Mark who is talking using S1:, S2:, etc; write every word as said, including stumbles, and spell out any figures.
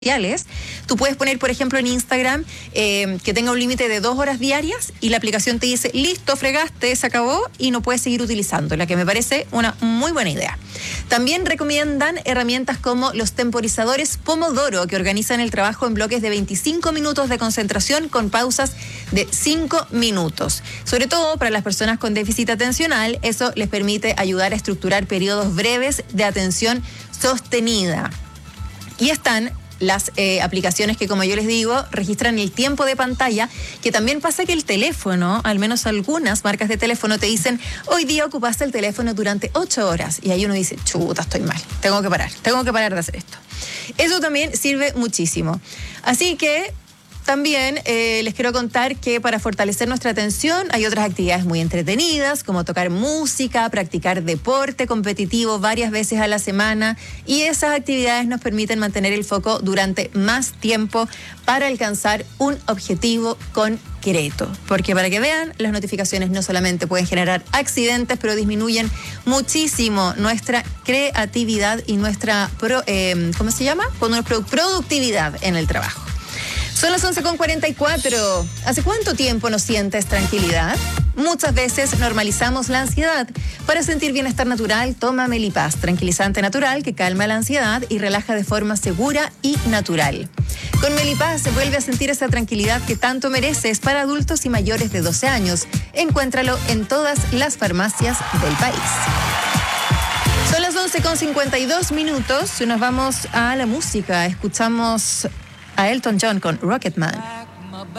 S1: sociales. Tú puedes poner, por ejemplo, en Instagram eh, que tenga un límite de dos horas diarias y la aplicación te dice, listo, fregaste, se acabó y no puedes seguir utilizando, la que me parece una muy buena idea. También recomiendan herramientas como los temporizadores Pomodoro, que organizan el trabajo en bloques de veinticinco minutos de concentración con pausas de cinco minutos. Sobre todo para las personas con déficit atencional, eso les permite ayudar a estructurar periodos breves de atención sostenida. Y están las eh, aplicaciones que, como yo les digo, registran el tiempo de pantalla, que también pasa que el teléfono, al menos algunas marcas de teléfono te dicen, hoy día ocupaste el teléfono durante ocho horas, y ahí uno dice, chuta, estoy mal, tengo que parar, tengo que parar de hacer esto. Eso también sirve muchísimo. Así que también eh, les quiero contar que para fortalecer nuestra atención hay otras actividades muy entretenidas, como tocar música, practicar deporte competitivo varias veces a la semana, y esas actividades nos permiten mantener el foco durante más tiempo para alcanzar un objetivo concreto. Porque para que vean, las notificaciones no solamente pueden generar accidentes, pero disminuyen muchísimo nuestra creatividad y nuestra, pro, eh, ¿cómo se llama? Productividad en el trabajo. Son las once con cuarenta y cuatro. ¿Hace cuánto tiempo no sientes tranquilidad? Muchas veces normalizamos la ansiedad. Para sentir bienestar natural, toma Melipaz, tranquilizante natural que calma la ansiedad y relaja de forma segura y natural. Con Melipaz se vuelve a sentir esa tranquilidad que tanto mereces para adultos y mayores de doce años. Encuéntralo en todas las farmacias del país. Son las once con cincuenta y dos minutos. Nos vamos a la música. Escuchamos a Elton John con Rocketman.